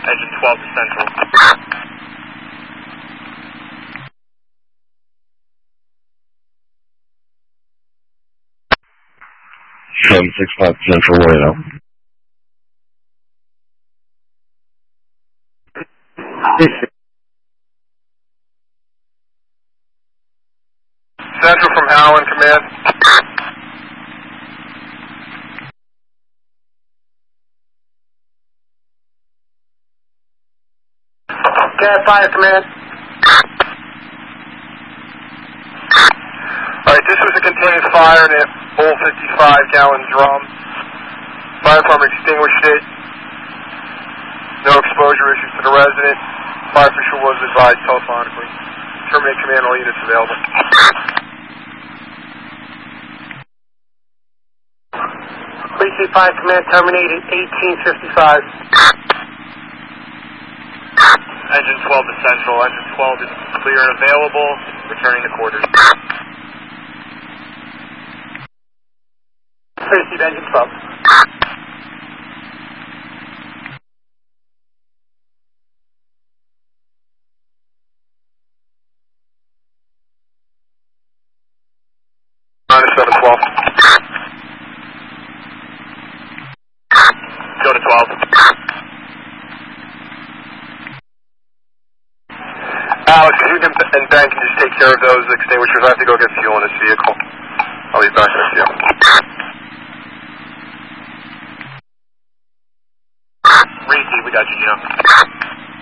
Engine 12 to Central. 765 Central Radio. Central from Howland, command. Cat fire, command. Alright, this was a contained fire in a full 55-gallon drum. Fire department extinguished it. No exposure issues to the resident. Fire official was advised telephonically. Terminate command, all units available. Police 5 command terminated 1855. Engine 12 to Central. Engine 12 is clear and available. Returning to quarters. Receive engine 12. Minus 712. Go to 12. Alex, if you and Ben can just take care of those extinguishers. I have to go get fuel in this vehicle. I'll be back next year.